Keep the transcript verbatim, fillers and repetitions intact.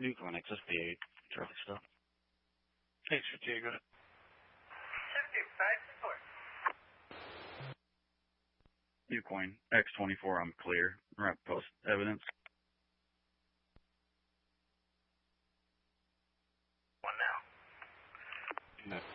Nuclear X fifty-eight. Traffic stop. X fifty-eight, got it. seventy-five support. Ucoin X twenty-four, I'm clear. Right, post evidence. One now. Yeah.